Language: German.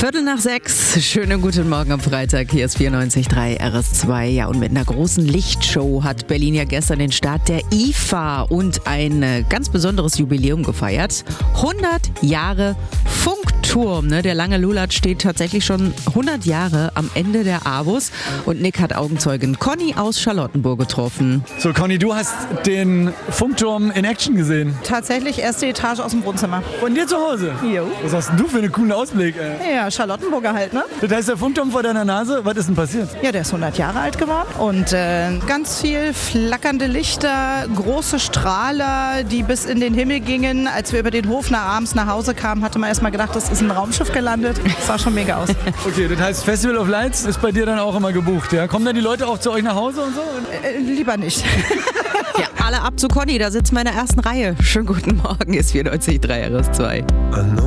5:45. Schönen guten Morgen am Freitag. Hier ist 94.3 RS2. Ja, und mit einer großen Lichtshow hat Berlin ja gestern den Start der IFA und ein ganz besonderes Jubiläum gefeiert. 100 Jahre Funkturm. Ne? Der lange Lulatsch steht tatsächlich schon 100 Jahre am Ende der AWUS. Und Nick hat Augenzeugin Conny aus Charlottenburg getroffen. So, Conny, du hast den Funkturm in Action gesehen. Tatsächlich erste Etage aus dem Wohnzimmer. Von dir zu Hause? Jo. Was hast denn du für einen coolen Ausblick, ey? Ja, Charlottenburger halt, ne? Das heißt, der Funkturm vor deiner Nase, was ist denn passiert? Ja, der ist 100 Jahre alt geworden und ganz viel flackernde Lichter, große Strahler, die bis in den Himmel gingen. Als wir über den Hof abends nach Hause kamen, hatte man erstmal gedacht, das ist ein Raumschiff gelandet. Das sah schon mega aus. Okay, das heißt, Festival of Lights ist bei dir dann auch immer gebucht, ja? Kommen dann die Leute auch zu euch nach Hause und so? Lieber nicht. Ja, alle ab zu Conny, da sitzen wir in der ersten Reihe. Schönen guten Morgen, ist 94.3 RS2.